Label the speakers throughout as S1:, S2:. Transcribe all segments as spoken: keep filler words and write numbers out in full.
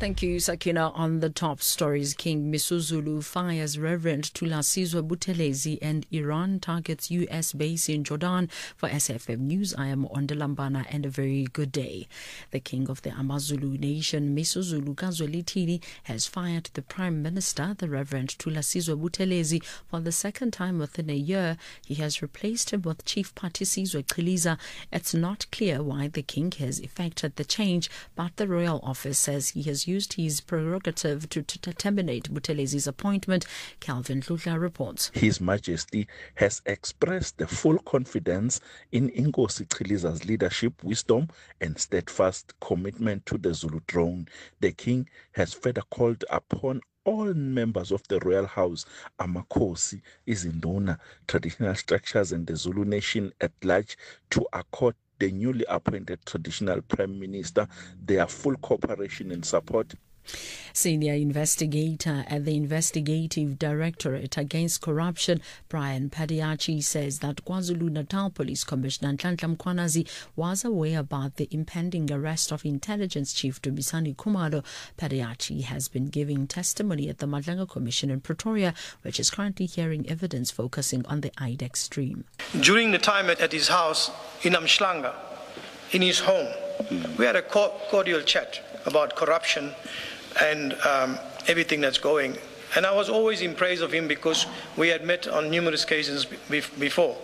S1: Thank you, Sakina. On the top stories, King Misuzulu fires Reverend Thulasizwe Buthelezi and Iran targets U S base in Jordan. For S F M News, I am Ondelambana and a very good day. The King of the Amazulu nation, Misuzulu Kazwelithini, has fired the Prime Minister, the Reverend Thulasizwe Buthelezi, for the second time within a year. He has replaced him with Chief Party Sizwe Qhiliza. It's not clear why the King has effected the change, but the Royal Office says he has used his prerogative to, to, to terminate Buthelezi's appointment. Calvin Hlutla reports.
S2: His Majesty has expressed the full confidence in Inkosi Qhiliza's leadership, wisdom and steadfast commitment to the Zulu throne. The King has further called upon all members of the royal house, Amakhosi, Izinduna, traditional structures and the Zulu nation at large to accord the newly appointed traditional Prime Minister their full cooperation and support.
S1: Senior investigator at the Investigative Directorate Against Corruption, Brian Padiachi, says that KwaZulu-Natal Police Commissioner Nhlanhla Mkhwanazi was aware about the impending arrest of Intelligence Chief Dumisani Khumalo. Padiachi has been giving testimony at the Madlanga Commission in Pretoria, which is currently hearing evidence focusing on the I D E X stream.
S3: During the time at, at his house in Umhlanga, in his home, mm. we had a cordial chat about corruption and um, everything that's going. And I was always in praise of him because we had met on numerous occasions be before.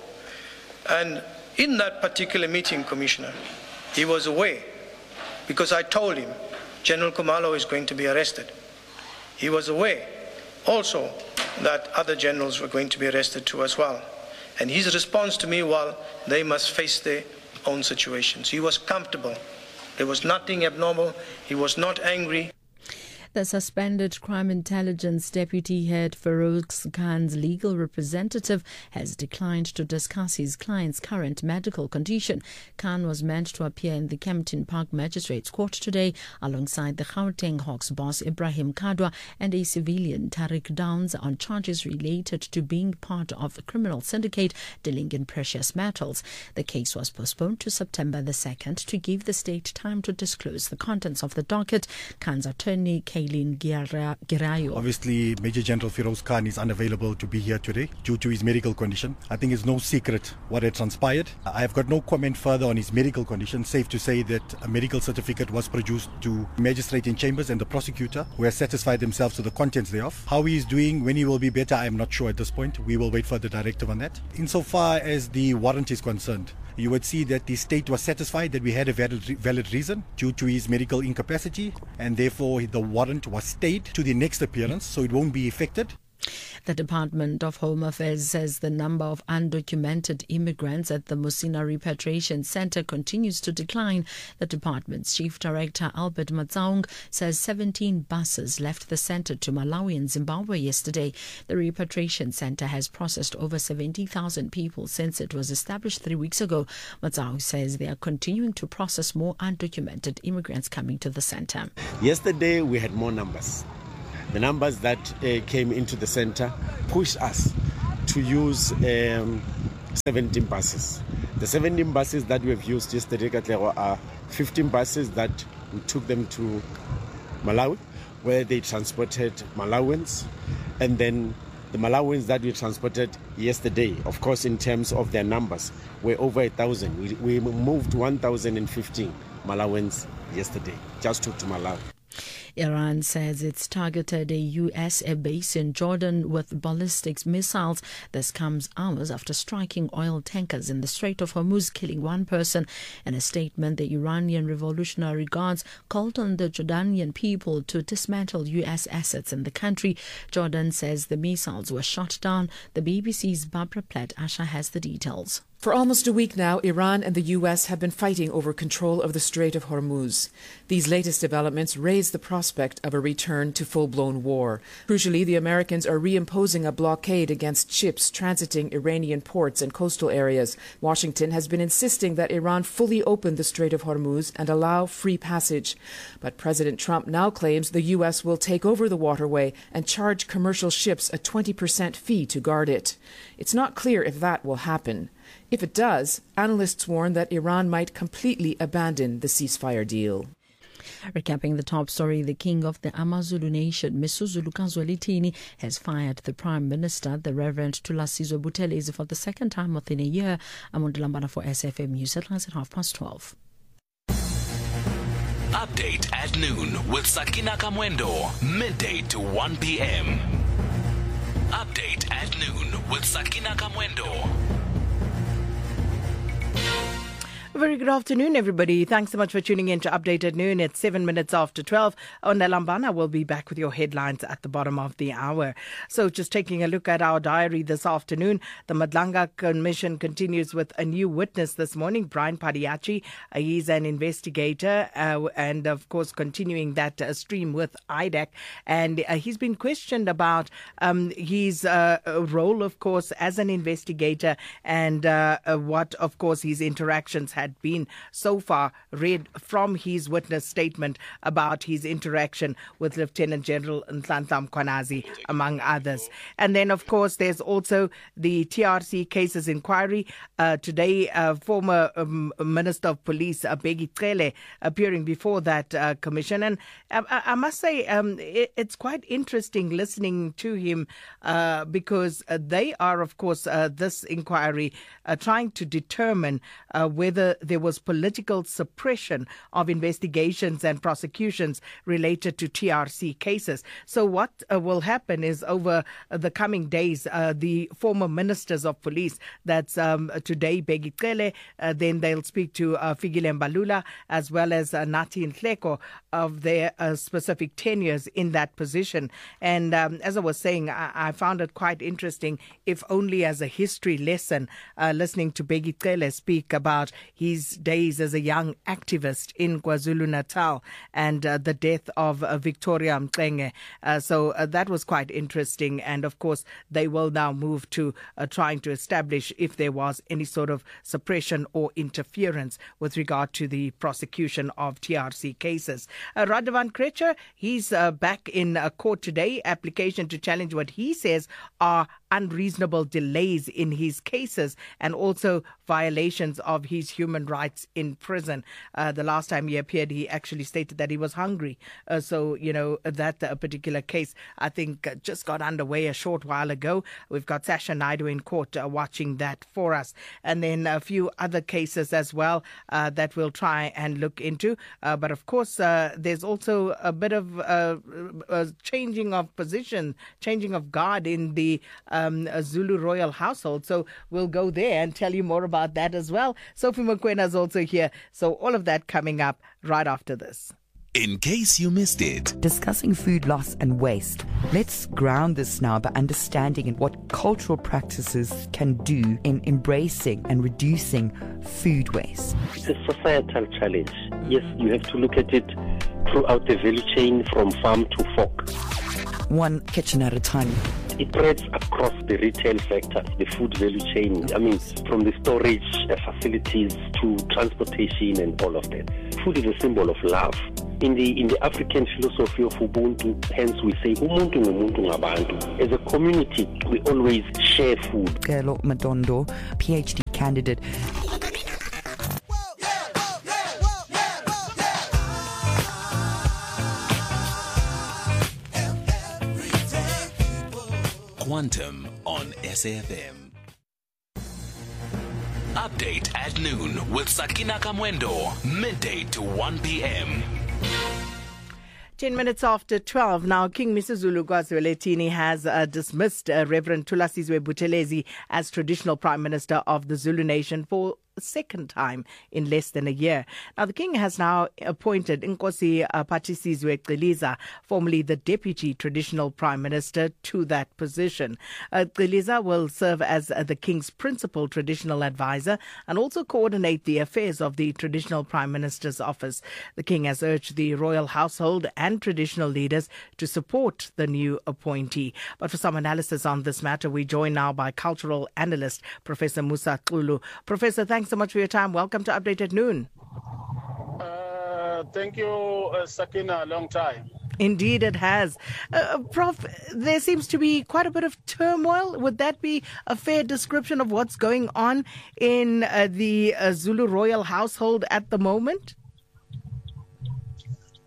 S3: And in that particular meeting, Commissioner, he was aware because I told him General Khumalo is going to be arrested. He was aware also that other generals were going to be arrested too as well. And his response to me was, they must face their own situations. He was comfortable. There was nothing abnormal. He was not angry.
S1: The suspended Crime Intelligence Deputy Head Feroz Khan's legal representative has declined to discuss his client's current medical condition. Khan was meant to appear in the Kempton Park Magistrates Court today alongside the Gauteng Hawks boss Ibrahim Kadwa and a civilian Tariq Downs on charges related to being part of a criminal syndicate dealing in precious metals. The case was postponed to September the second to give the state time to disclose the contents of the docket. Khan's attorney
S4: Obviously, Major General Feroz Khan is unavailable to be here today due to his medical condition. I think it's no secret what had transpired. I have got no comment further on his medical condition. Safe to say that a medical certificate was produced to magistrate in chambers and the prosecutor, who has satisfied themselves to the contents thereof. How he is doing, when he will be better, I am not sure at this point. We will wait for the directive on that. Insofar as the warrant is concerned, you would see that the state was satisfied that we had a valid, valid reason due to his medical incapacity, and therefore the warrant was stayed to the next appearance, so it won't be affected.
S1: The Department of Home Affairs says the number of undocumented immigrants at the Musina Repatriation Center continues to decline. The department's Chief Director, Albert Matsaung, says seventeen buses left the center to Malawi and Zimbabwe yesterday. The Repatriation Center has processed over seventy thousand people since it was established three weeks ago. Matsaung says they are continuing to process more undocumented immigrants coming to the center.
S5: Yesterday we had more numbers. The numbers that uh, came into the center pushed us to use um, seventeen buses. The seventeen buses that we have used yesterday are fifteen buses that we took them to Malawi, where they transported Malawians, and then the Malawians that we transported yesterday, of course, in terms of their numbers, were over a thousand. We, we moved one thousand fifteen Malawians yesterday, just to, to Malawi.
S1: Iran says it's targeted a U S air base in Jordan with ballistic missiles. This comes hours after striking oil tankers in the Strait of Hormuz, killing one person. In a statement, the Iranian Revolutionary Guards called on the Jordanian people to dismantle U S assets in the country. Jordan says the missiles were shot down. The B B C's Barbara Platt-Asher has the details.
S6: For almost a week now, Iran and the U S have been fighting over control of the Strait of Hormuz. These latest developments raise the prospect of a return to full-blown war. Crucially, the Americans are reimposing a blockade against ships transiting Iranian ports and coastal areas. Washington has been insisting that Iran fully open the Strait of Hormuz and allow free passage. But President Trump now claims the U S will take over the waterway and charge commercial ships a twenty percent fee to guard it. It's not clear if that will happen. If it does, analysts warn that Iran might completely abandon the ceasefire deal.
S1: Recapping the top story, the king of the Amazulu nation, Misuzulu Kazwelithini, has fired the Prime Minister, the Reverend Thulasizwe Buthelezi, for the second time within a year. I'm on Lambana for S F M News headlines at half past twelve.
S7: Update at noon with Sakina Kamwendo, midday to one p.m. Update at noon with Sakina Kamwendo.
S8: Very good afternoon, everybody. Thanks so much for tuning in to Update at Noon. It's seven minutes after twelve. Onelambana will be back with your headlines at the bottom of the hour. So just taking a look at our diary this afternoon, the Madlanga Commission continues with a new witness this morning, Brian Padiachi. Uh, he's an investigator uh, and, of course, continuing that uh, stream with I D A C. And uh, he's been questioned about um, his uh, role, of course, as an investigator and uh, uh, what, of course, his interactions had been so far. Read from his witness statement about his interaction with Lieutenant General Nhlanhla Mkhwanazi, among others. And then, of course, there's also the T R C cases inquiry. Uh, today, uh, former um, Minister of Police, uh, Bheki Cele, appearing before that uh, commission. And uh, I must say, um, it, it's quite interesting listening to him uh, because uh, they are, of course, uh, this inquiry uh, trying to determine uh, whether there was political suppression of investigations and prosecutions related to T R C cases. So what uh, will happen is over uh, the coming days, uh, the former ministers of police, that's um, today Bheki Cele, uh, then they'll speak to uh, Fikile Mbalula as well as uh, Nathi Nhleko of their uh, specific tenures in that position. And um, as I was saying, I-, I found it quite interesting, if only as a history lesson, uh, listening to Bheki Cele speak about his days as a young activist in KwaZulu-Natal and uh, the death of uh, Victoria Mxenge. Uh, so uh, that was quite interesting. And of course, they will now move to uh, trying to establish if there was any sort of suppression or interference with regard to the prosecution of T R C cases. Uh, Radovan Krejcir, he's uh, back in uh, court today. Application to challenge what he says are unreasonable delays in his cases and also violations of his human rights in prison. Uh, the last time he appeared, he actually stated that he was hungry. Uh, so, you know, that uh, particular case, I think, uh, just got underway a short while ago. We've got Sasha Naidu in court uh, watching that for us. And then a few other cases as well uh, that we'll try and look into. Uh, but of course, uh, there's also a bit of uh, uh, changing of position, changing of guard in the um, Zulu royal household. So we'll go there and tell you more about that as well. Sophie Mokoena is also here. So all of that coming up right after this.
S7: In case you missed it.
S9: Discussing food loss and waste. Let's ground this now by understanding what cultural practices can do in embracing and reducing food waste.
S10: It's a societal challenge. Yes, you have to look at it throughout the value chain from farm to fork.
S9: One kitchen at a time.
S10: It spreads across the retail sector, the food value chain. I mean, from the storage facilities to transportation and all of that. Food is a symbol of love. In the in the African philosophy of Ubuntu, hence we say umuntu ngumuntu ngabantu. As a community, we always share food.
S9: Gelo Madondo, PhD candidate.
S7: Quantum on S A F M. Update at noon with Sakina Kamwendo, midday to one p.m.
S8: Ten minutes after twelve. Now, King Misuzulu Kazwelithini has uh, dismissed uh, Reverend Thulasizwe Buthelezi as traditional Prime Minister of the Zulu Nation for a second time in less than a year. Now, the king has now appointed Nkosi uh, Pathisizwe Celiza, formerly the Deputy Traditional Prime Minister, to that position. Uh, Celiza will serve as uh, the king's principal traditional advisor and also coordinate the affairs of the Traditional Prime Minister's office. The king has urged the royal household and traditional leaders to support the new appointee. But for some analysis on this matter, we join now by cultural analyst Professor Musa Xulu. Professor, thanks so much for your time. Welcome to Update at Noon.
S11: Uh, thank you, uh, Sakina. Long time.
S8: Indeed, it has. Uh, Prof, there seems to be quite a bit of turmoil. Would that be a fair description of what's going on in uh, the uh, Zulu royal household at the moment?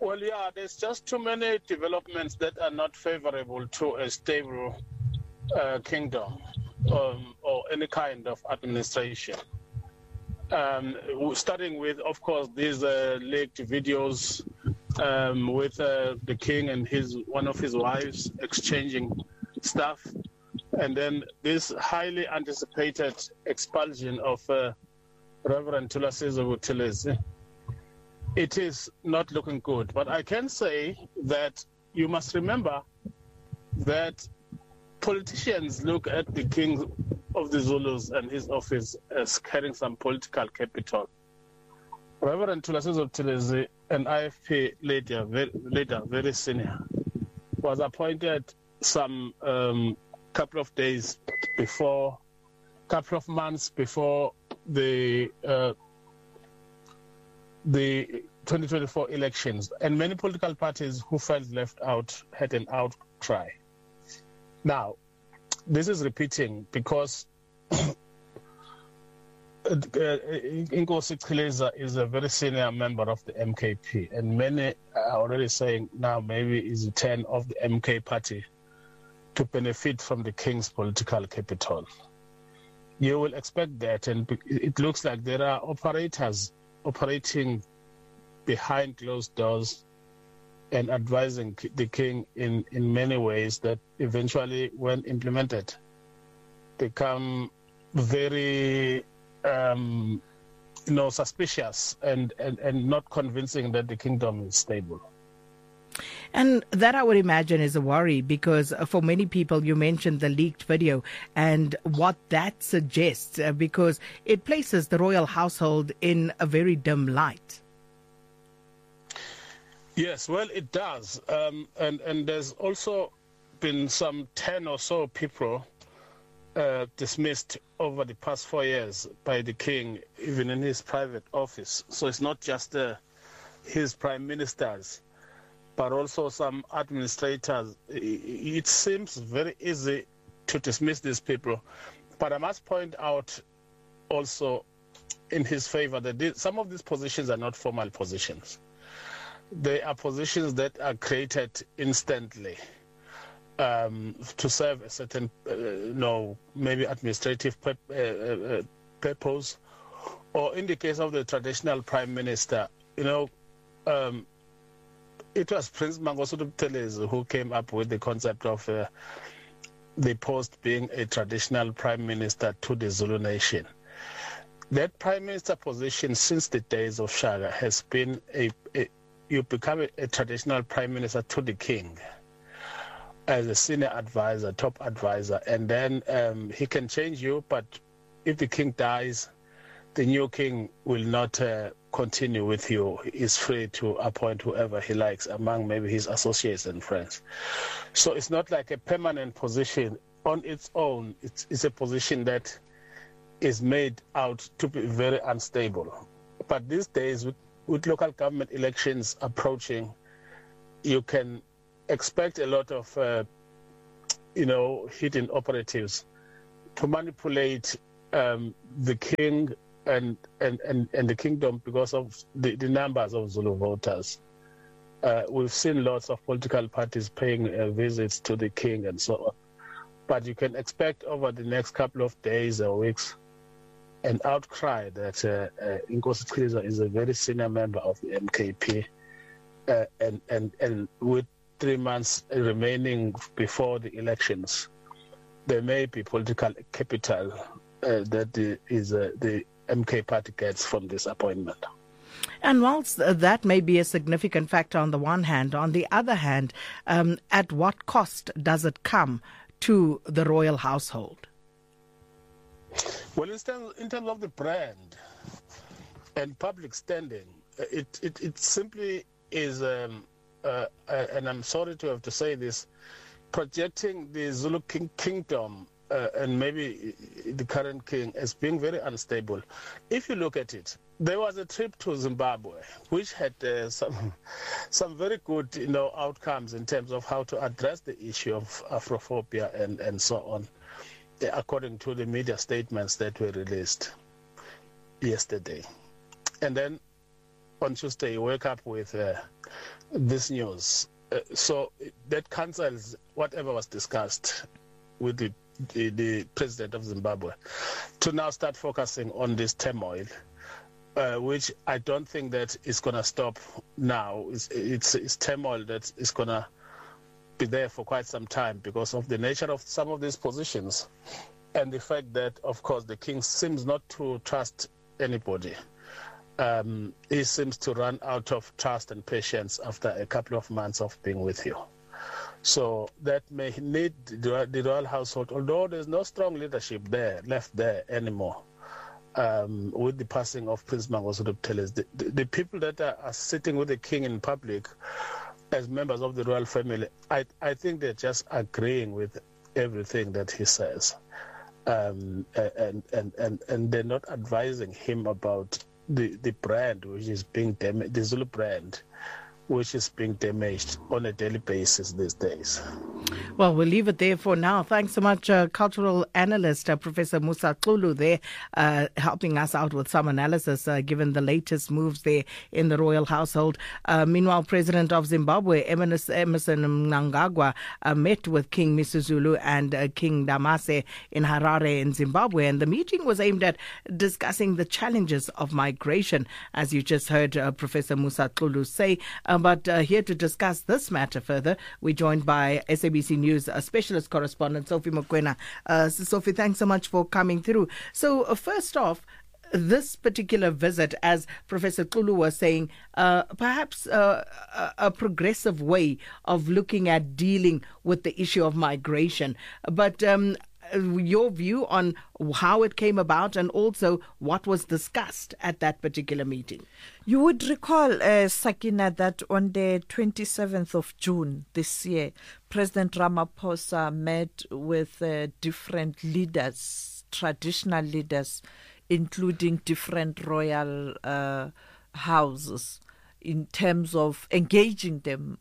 S11: Well, yeah, there's just too many developments that are not favorable to a stable uh, kingdom um, or any kind of administration. Um, starting with, of course, these uh, leaked videos um, with uh, the king and his one of his wives exchanging stuff, and then this highly anticipated expulsion of uh, Reverend Thulasizwe Buthelezi. It is not looking good, but I can say that you must remember that politicians look at the king of the Zulus and his office as carrying some political capital. Reverend Thulasizwe Buthelezi, an I F P leader, very, leader, very senior, was appointed some um, couple of days before, couple of months before the uh, the twenty twenty-four elections, and many political parties who felt left out had an outcry. Now, this is repeating because Inkosi Chileza is a very senior member of the M K P, and many are already saying now maybe it's the turn of the M K party to benefit from the king's political capital. You will expect that, and it looks like there are operators operating behind closed doors and advising the king in, in many ways that eventually, when implemented, become very um, you know, suspicious and, and, and not convincing that the kingdom is stable.
S8: And that, I would imagine, is a worry, because for many people, you mentioned the leaked video and what that suggests, uh, because it places the royal household in a very dim light.
S11: Yes, well, it does. Um, and, and there's also been some ten or so people uh, dismissed over the past four years by the king, even in his private office. So it's not just uh, his prime ministers, but also some administrators. It seems very easy to dismiss these people. But I must point out also in his favor that some of these positions are not formal positions. They are positions that are created instantly um, to serve a certain, uh, you know, maybe administrative pur- uh, uh, purpose. Or in the case of the traditional prime minister, you know, um, it was Prince Mangosuthu Buthelezi who came up with the concept of uh, the post being a traditional prime minister to the Zulu nation. That prime minister position since the days of Shaka has been a, a you become a, a traditional prime minister to the king as a senior advisor, top advisor, and then um, he can change you, but if the king dies, the new king will not uh, continue with you. He's free to appoint whoever he likes among maybe his associates and friends. So it's not like a permanent position on its own. It's, it's a position that is made out to be very unstable. But these days, with, with local government elections approaching, you can expect a lot of, uh, you know, hidden operatives to manipulate um, the king And, and, and, and the kingdom because of the, the numbers of Zulu voters. Uh, we've seen lots of political parties paying uh, visits to the king and so on. But you can expect over the next couple of days or weeks an outcry that uh, uh, Inkosi Chileza is a very senior member of the M K P. Uh, and, and, and with three months remaining before the elections, there may be political capital uh, that the, is uh, the M K party gets from this appointment.
S8: And whilst that may be a significant factor on the one hand, on the other hand, um, at what cost does it come to the royal household?
S11: Well, in terms, in terms of the brand and public standing, it, it, it simply is, um, uh, uh, and I'm sorry to have to say this, projecting the Zulu king- kingdom Uh, and maybe the current king as being very unstable. If you look at it, there was a trip to Zimbabwe, which had uh, some some very good, you know, outcomes in terms of how to address the issue of Afrophobia and, and so on, according to the media statements that were released yesterday. And then on Tuesday, you wake up with uh, this news. Uh, so that cancels whatever was discussed with the, the, the president of Zimbabwe to now start focusing on this turmoil, uh, which I don't think that is going to stop now. It's, it's, it's turmoil that is going to be there for quite some time because of the nature of some of these positions and the fact that, of course, the king seems not to trust anybody. Um, he seems to run out of trust and patience after a couple of months of being with you. So that may need the, the royal household, although there's no strong leadership there left there anymore. Um, with the passing of Prince Mangosuthu Buthelezi, the, the, the people that are, are sitting with the king in public as members of the royal family, I, I think they're just agreeing with everything that he says. Um, and, and, and, and they're not advising him about the, the brand which is being damaged, the Zulu brand, which is being damaged on a daily basis these days.
S8: Well, we'll leave it there for now. Thanks so much, uh, cultural analyst uh, Professor Musa Xulu there, uh, helping us out with some analysis uh, given the latest moves there in the royal household. Uh, meanwhile, President of Zimbabwe, Emerson Mnangagwa, uh, met with King Misuzulu and uh, King Damase in Harare in Zimbabwe, and the meeting was aimed at discussing the challenges of migration, as you just heard uh, Professor Musa Xulu say. Uh, but uh, here to discuss this matter further, we're joined by S A B C News uh, specialist correspondent Sophie Mokoena. Uh, so Sophie, thanks so much for coming through. So uh, first off, this particular visit, as Professor Xulu was saying, uh, perhaps uh, a, a progressive way of looking at dealing with the issue of migration. But um, your view on how it came about and also what was discussed at that particular meeting.
S12: You would recall, uh, Sakina, that on the twenty-seventh of June this year, President Ramaphosa met with uh, different leaders, traditional leaders, including different royal uh, houses, in terms of engaging them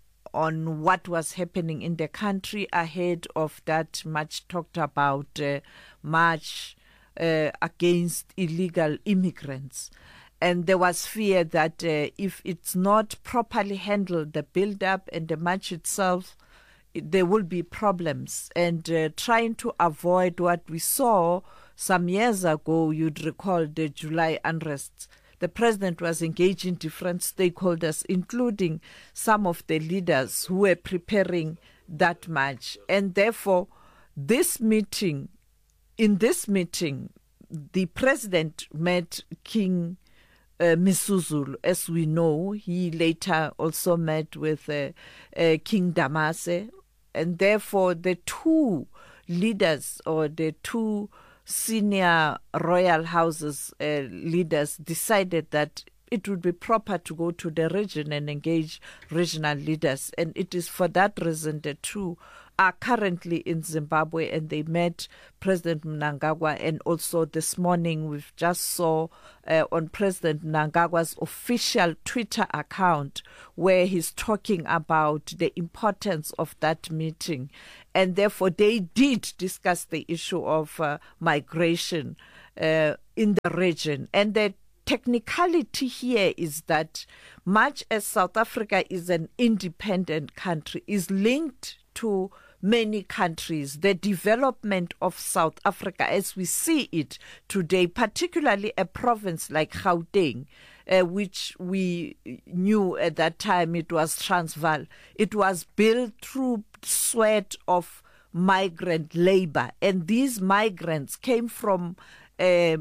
S12: on what was happening in the country ahead of that much talked about uh, march uh, against illegal immigrants. And there was fear that uh, if it's not properly handled, the build-up and the march itself, it, there will be problems. And uh, trying to avoid what we saw some years ago, you'd recall the July unrest. The president was engaging different stakeholders, including some of the leaders who were preparing that march. And therefore, this meeting, in this meeting, the president met King uh, Misuzulu. As we know, he later also met with uh, uh, King Damase. And therefore, the two leaders or the two senior royal houses uh, leaders decided that it would be proper to go to the region and engage regional leaders. And it is for that reason the two are currently in Zimbabwe, and they met President Mnangagwa. And also this morning we've just saw uh, on President Mnangagwa's official Twitter account where he's talking about the importance of that meeting. And therefore they did discuss the issue of uh, migration uh, in the region. And the technicality here is that much as South Africa is an independent country, is linked to many countries, the development of South Africa as we see it today, particularly a province like Gauteng, uh, which we knew at that time it was Transvaal. It was built through sweat of migrant labor, and these migrants came from uh,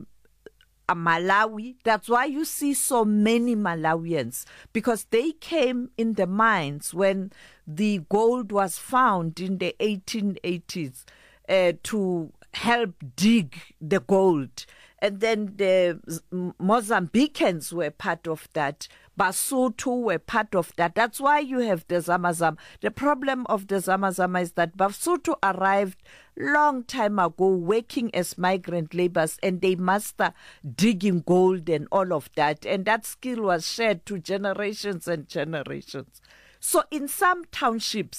S12: Malawi. That's why you see so many Malawians, because they came in the mines when the gold was found in the eighteen eighties uh, to help dig the gold. And then the Mozambicans were part of that. Basotho were part of that. That's why you have the Zamazama. The problem of the Zamazama is that Basotho arrived long time ago working as migrant laborers, and they master digging gold and all of that. And that skill was shared to generations and generations. So in some townships,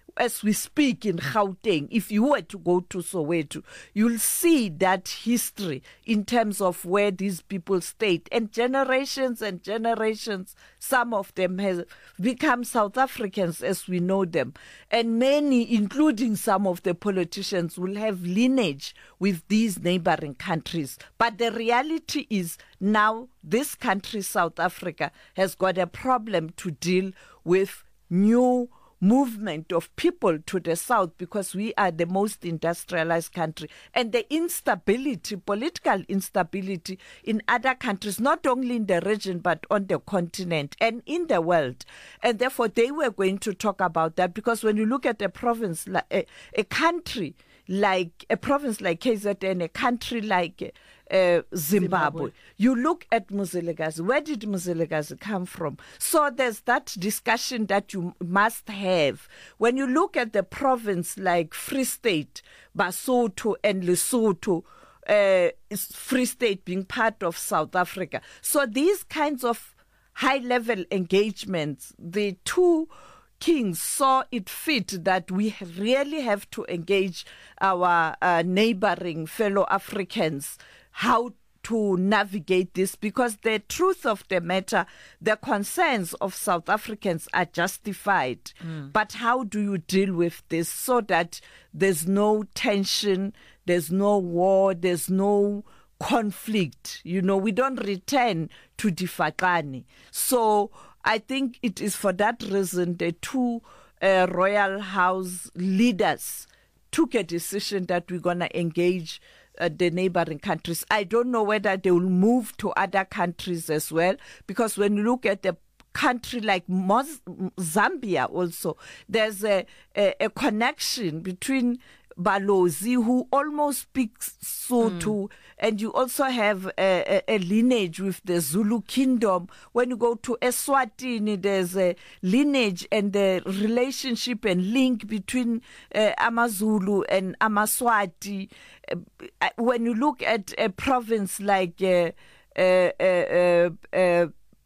S12: as we speak in Gauteng, if you were to go to Soweto, you'll see that history in terms of where these people stayed. And generations and generations, some of them have become South Africans as we know them. And many, including some of the politicians, will have lineage with these neighboring countries. But the reality is now this country, South Africa, has got a problem to deal with new movement of people to the south because we are the most industrialized country, and the instability, political instability in other countries, not only in the region but on the continent and in the world. And therefore they were going to talk about that, because when you look at a province, like a, a country like a province like K Z N, a country like Uh, Zimbabwe. Zimbabwe. You look at Mzilikazi. Where did Mzilikazi come from? So there's that discussion that you must have. When you look at the province like Free State, Basotho and Lesotho, uh, Free State being part of South Africa. So these kinds of high-level engagements, the two kings saw it fit that we really have to engage our uh, neighboring fellow Africans how to navigate this, because the truth of the matter, the concerns of South Africans are justified. Mm. But how do you deal with this so that there's no tension, there's no war, there's no conflict? You know, we don't return to Difakani. So I think it is for that reason the two uh, royal house leaders took a decision that we're going to engage Uh, the neighboring countries. I don't know whether they will move to other countries as well, because when you look at a country like Moz- Zambia also, there's a, a, a connection between Balozi, who almost speaks Sotho, mm. and you also have a, a, a lineage with the Zulu kingdom. When you go to Eswatini, there's a lineage and the relationship and link between uh, AmaZulu and AmaSwati. Uh, when you look at a province like uh, uh, uh, uh,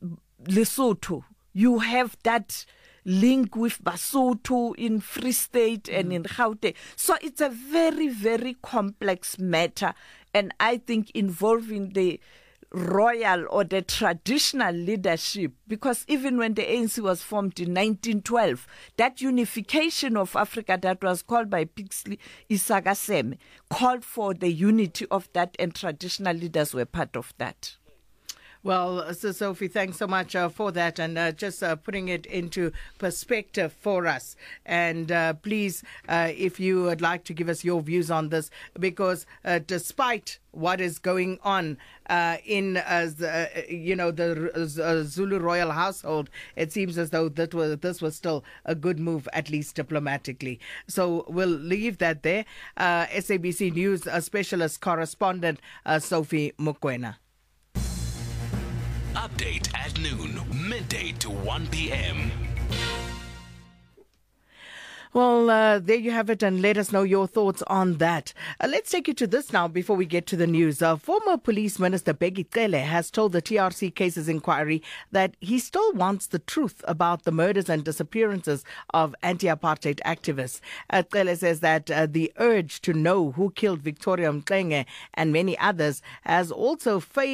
S12: Lesotho, you have that link with Basotho in Free State and mm. in Gauteng. So it's a very, very complex matter, and I think involving the royal or the traditional leadership, because even when the A N C was formed in nineteen twelve, that unification of Africa that was called by Pixley Isagaseme called for the unity of that, and traditional leaders were part of that.
S8: Well, so Sophie, thanks so much uh, for that, and uh, just uh, putting it into perspective for us. And uh, please, uh, if you would like to give us your views on this, because uh, despite what is going on uh, in, uh, the, uh, you know, the uh, Zulu royal household, it seems as though that was, this was still a good move, at least diplomatically. So we'll leave that there. Uh, S A B C News uh, specialist correspondent uh, Sophie Mokoena.
S7: Update at noon, midday to one p.m.
S8: Well, uh, there you have it, and let us know your thoughts on that. Uh, let's take you to this now before we get to the news. Uh, former Police Minister Bheki Cele has told the T R C Cases Inquiry that he still wants the truth about the murders and disappearances of anti-apartheid activists. Uh, Cele says that uh, the urge to know who killed Victoria Mxenge and many others has also failed